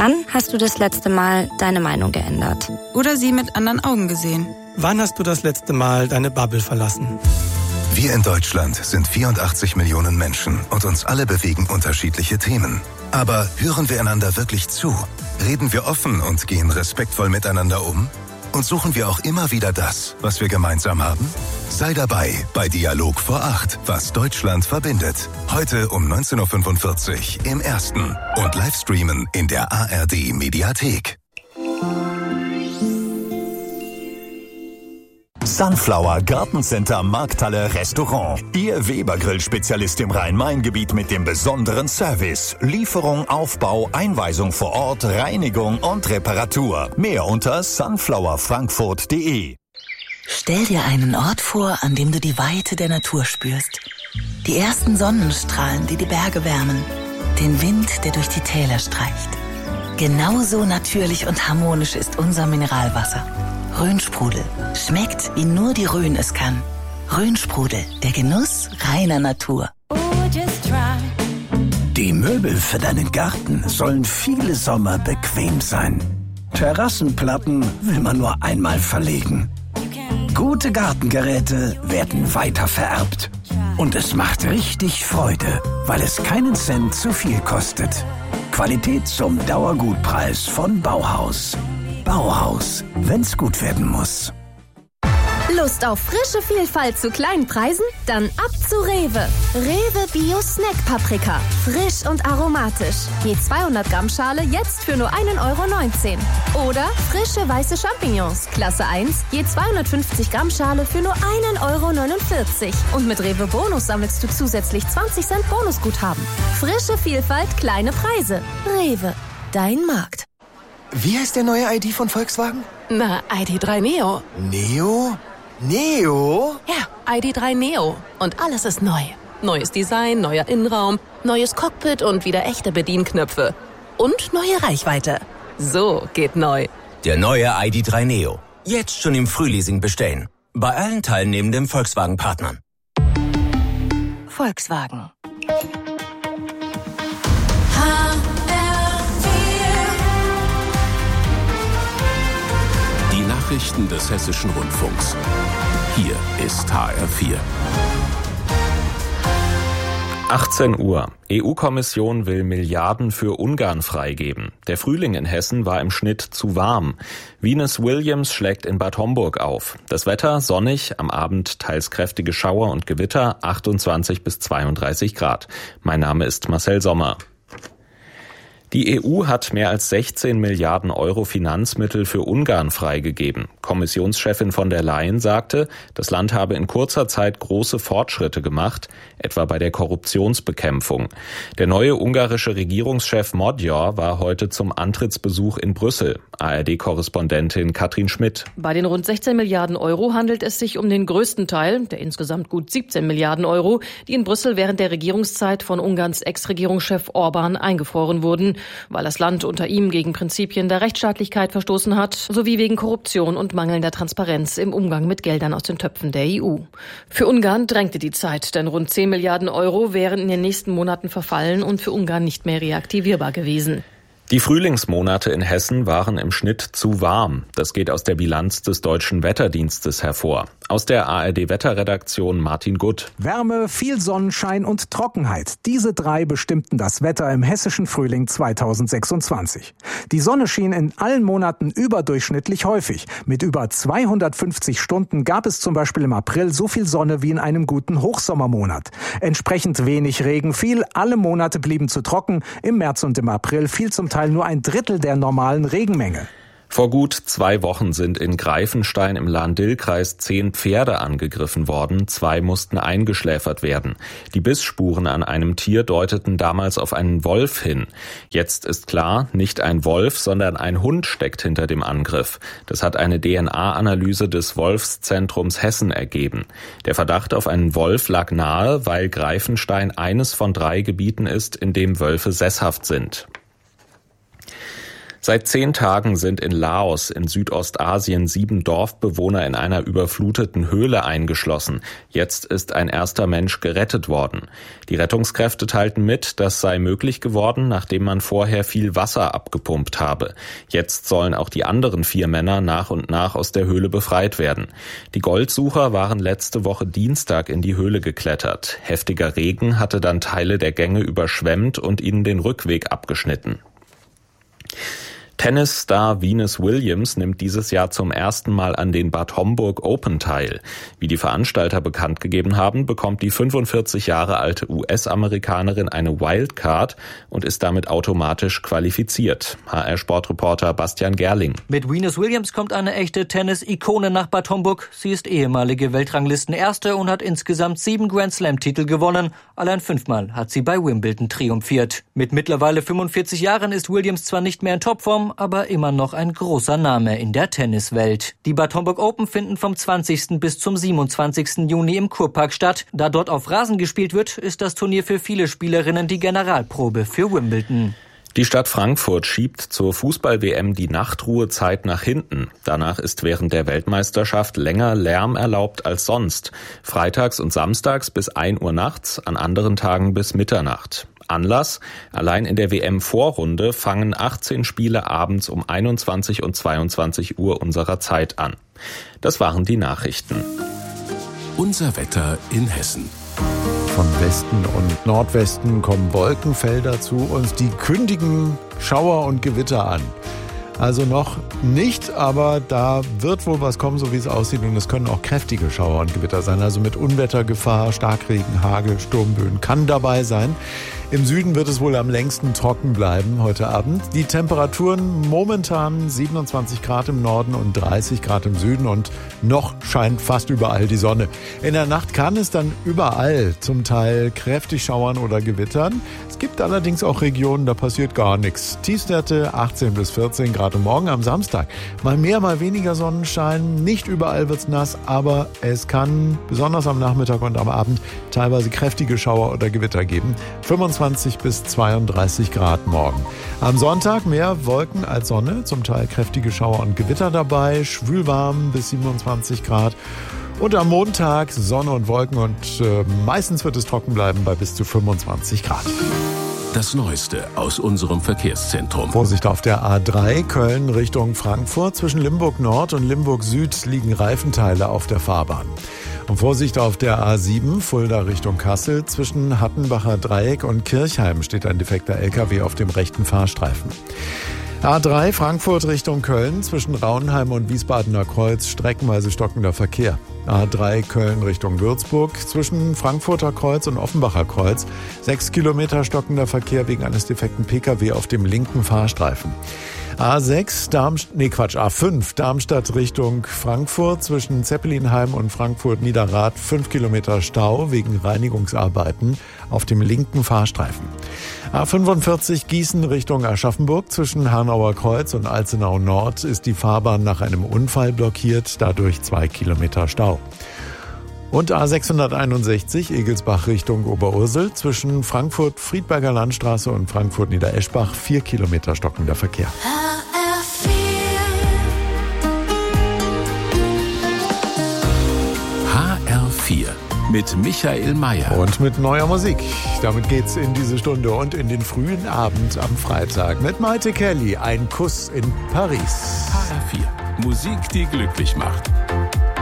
Wann hast du das letzte Mal deine Meinung geändert? Oder sie mit anderen Augen gesehen? Wann hast du das letzte Mal deine Bubble verlassen? Wir in Deutschland sind 84 Millionen Menschen und uns alle bewegen unterschiedliche Themen. Aber hören wir einander wirklich zu? Reden wir offen und gehen respektvoll miteinander um? Und suchen wir auch immer wieder das, was wir gemeinsam haben? Sei dabei bei Dialog vor 8, was Deutschland verbindet. Heute um 19.45 Uhr im Ersten und Livestreamen in der ARD Mediathek. Sunflower Gartencenter Markthalle Restaurant. Ihr Weber-Grill-Spezialist im Rhein-Main-Gebiet mit dem besonderen Service. Lieferung, Aufbau, Einweisung vor Ort, Reinigung und Reparatur. Mehr unter sunflowerfrankfurt.de. Stell dir einen Ort vor, an dem du die Weite der Natur spürst. Die ersten Sonnenstrahlen, die die Berge wärmen. Den Wind, der durch die Täler streicht. Genauso natürlich und harmonisch ist unser Mineralwasser. Rhönsprudel. Schmeckt, wie nur die Rhön es kann. Rhönsprudel, der Genuss reiner Natur. Die Möbel für deinen Garten sollen viele Sommer bequem sein. Terrassenplatten will man nur einmal verlegen. Gute Gartengeräte werden weitervererbt. Und es macht richtig Freude, weil es keinen Cent zu viel kostet. Qualität zum Dauergutpreis von Bauhaus. Bauhaus, wenn's gut werden muss. Lust auf frische Vielfalt zu kleinen Preisen? Dann ab zu Rewe. Rewe Bio Snack Paprika. Frisch und aromatisch. Je 200 Gramm Schale jetzt für nur 1,19 €. Oder frische weiße Champignons. Klasse 1. Je 250 Gramm Schale für nur 1,49 €. Und mit Rewe Bonus sammelst du zusätzlich 20 Cent Bonusguthaben. Frische Vielfalt, kleine Preise. Rewe. Dein Markt. Wie heißt der neue ID von Volkswagen? Na, ID.3 Neo. Neo? Neo? Ja, ID.3 Neo. Und alles ist neu. Neues Design, neuer Innenraum, neues Cockpit und wieder echte Bedienknöpfe. Und neue Reichweite. So geht neu. Der neue ID.3 Neo. Jetzt schon im Frühleasing bestellen. Bei allen teilnehmenden Volkswagen-Partnern. Volkswagen. Die Nachrichten des Hessischen Rundfunks. Hier ist HR4. 18 Uhr. EU-Kommission will Milliarden für Ungarn freigeben. Der Frühling in Hessen war im Schnitt zu warm. Venus Williams schlägt in Bad Homburg auf. Das Wetter sonnig, am Abend teils kräftige Schauer und Gewitter, 28 bis 32 Grad. Mein Name ist Marcel Sommer. Die EU hat mehr als 16 Milliarden Euro Finanzmittel für Ungarn freigegeben. Kommissionschefin von der Leyen sagte, das Land habe in kurzer Zeit große Fortschritte gemacht, etwa bei der Korruptionsbekämpfung. Der neue ungarische Regierungschef Magyar war heute zum Antrittsbesuch in Brüssel. ARD-Korrespondentin Katrin Schmidt. Bei den rund 16 Milliarden Euro handelt es sich um den größten Teil, der insgesamt gut 17 Milliarden Euro, die in Brüssel während der Regierungszeit von Ungarns Ex-Regierungschef Orbán eingefroren wurden, weil das Land unter ihm gegen Prinzipien der Rechtsstaatlichkeit verstoßen hat, sowie wegen Korruption und mangelnder Transparenz im Umgang mit Geldern aus den Töpfen der EU. Für Ungarn drängte die Zeit, denn rund 10 Milliarden Euro wären in den nächsten Monaten verfallen und für Ungarn nicht mehr reaktivierbar gewesen. Die Frühlingsmonate in Hessen waren im Schnitt zu warm. Das geht aus der Bilanz des Deutschen Wetterdienstes hervor. Aus der ARD-Wetterredaktion Martin Gutt. Wärme, viel Sonnenschein und Trockenheit. Diese drei bestimmten das Wetter im hessischen Frühling 2026. Die Sonne schien in allen Monaten überdurchschnittlich häufig. Mit über 250 Stunden gab es zum Beispiel im April so viel Sonne wie in einem guten Hochsommermonat. Entsprechend wenig Regen fiel, alle Monate blieben zu trocken. Im März und im April fiel zum Teil nur ein Drittel der normalen Regenmenge. Vor gut 2 Wochen sind in Greifenstein im Lahn-Dill-Kreis 10 Pferde angegriffen worden. 2 mussten eingeschläfert werden. Die Bissspuren an einem Tier deuteten damals auf einen Wolf hin. Jetzt ist klar, nicht ein Wolf, sondern ein Hund steckt hinter dem Angriff. Das hat eine DNA-Analyse des Wolfszentrums Hessen ergeben. Der Verdacht auf einen Wolf lag nahe, weil Greifenstein eines von 3 Gebieten ist, in dem Wölfe sesshaft sind. Seit 10 Tagen sind in Laos in Südostasien 7 Dorfbewohner in einer überfluteten Höhle eingeschlossen. Jetzt ist ein erster Mensch gerettet worden. Die Rettungskräfte teilten mit, das sei möglich geworden, nachdem man vorher viel Wasser abgepumpt habe. Jetzt sollen auch die anderen 4 Männer nach und nach aus der Höhle befreit werden. Die Goldsucher waren letzte Woche Dienstag in die Höhle geklettert. Heftiger Regen hatte dann Teile der Gänge überschwemmt und ihnen den Rückweg abgeschnitten. Tennisstar Venus Williams nimmt dieses Jahr zum ersten Mal an den Bad Homburg Open teil. Wie die Veranstalter bekannt gegeben haben, bekommt die 45 Jahre alte US-Amerikanerin eine Wildcard und ist damit automatisch qualifiziert. HR-Sportreporter Bastian Gerling. Mit Venus Williams kommt eine echte Tennis-Ikone nach Bad Homburg. Sie ist ehemalige Weltranglisten-Erste und hat insgesamt 7 Grand-Slam-Titel gewonnen. Allein 5-mal hat sie bei Wimbledon triumphiert. Mit mittlerweile 45 Jahren ist Williams zwar nicht mehr in Topform, aber immer noch ein großer Name in der Tenniswelt. Die Bad Homburg Open finden vom 20. bis zum 27. Juni im Kurpark statt. Da dort auf Rasen gespielt wird, ist das Turnier für viele Spielerinnen die Generalprobe für Wimbledon. Die Stadt Frankfurt schiebt zur Fußball-WM die Nachtruhezeit nach hinten. Danach ist während der Weltmeisterschaft länger Lärm erlaubt als sonst. Freitags und samstags bis 1 Uhr nachts, an anderen Tagen bis Mitternacht. Anlass: Allein in der WM-Vorrunde fangen 18 Spiele abends um 21 und 22 Uhr unserer Zeit an. Das waren die Nachrichten. Unser Wetter in Hessen. Von Westen und Nordwesten kommen Wolkenfelder zu uns, die kündigen Schauer und Gewitter an. Also noch nicht, aber da wird wohl was kommen, so wie es aussieht. Und es können auch kräftige Schauer und Gewitter sein. Also mit Unwettergefahr, Starkregen, Hagel, Sturmböen kann dabei sein. Im Süden wird es wohl am längsten trocken bleiben heute Abend. Die Temperaturen momentan 27 Grad im Norden und 30 Grad im Süden. Und noch scheint fast überall die Sonne. In der Nacht kann es dann überall zum Teil kräftig schauern oder gewittern. Es gibt allerdings auch Regionen, da passiert gar nichts. Tiefstwerte 18 bis 14 Grad. Und morgen am Samstag mal mehr, mal weniger Sonnenschein. Nicht überall wird's nass, aber es kann besonders am Nachmittag und am Abend teilweise kräftige Schauer oder Gewitter geben. 25 bis 32 Grad morgen. Am Sonntag mehr Wolken als Sonne, zum Teil kräftige Schauer und Gewitter dabei. Schwülwarm bis 27 Grad. Und am Montag Sonne und Wolken und meistens wird es trocken bleiben bei bis zu 25 Grad. Das Neueste aus unserem Verkehrszentrum. Vorsicht auf der A3 Köln Richtung Frankfurt. Zwischen Limburg Nord und Limburg Süd liegen Reifenteile auf der Fahrbahn. Und Vorsicht auf der A7 Fulda Richtung Kassel. Zwischen Hattenbacher Dreieck und Kirchheim steht ein defekter LKW auf dem rechten Fahrstreifen. A3 Frankfurt Richtung Köln. Zwischen Raunheim und Wiesbadener Kreuz streckenweise stockender Verkehr. A3 Köln Richtung Würzburg. Zwischen Frankfurter Kreuz und Offenbacher Kreuz 6 Kilometer stockender Verkehr wegen eines defekten Pkw auf dem linken Fahrstreifen. A5 Darmstadt Richtung Frankfurt. Zwischen Zeppelinheim und Frankfurt Niederrad 5 Kilometer Stau wegen Reinigungsarbeiten auf dem linken Fahrstreifen. A45 Gießen Richtung Aschaffenburg. Zwischen Hanauer Kreuz und Alzenau Nord ist die Fahrbahn nach einem Unfall blockiert, dadurch 2 Kilometer Stau. Und A661 Egelsbach Richtung Oberursel. Zwischen Frankfurt-Friedberger Landstraße und Frankfurt-Niedereschbach 4 Kilometer stockender Verkehr. HR4 mit Michael Mayer. Und mit neuer Musik. Damit geht's in diese Stunde und in den frühen Abend am Freitag mit Maite Kelly. Ein Kuss in Paris. HR4. Musik, die glücklich macht.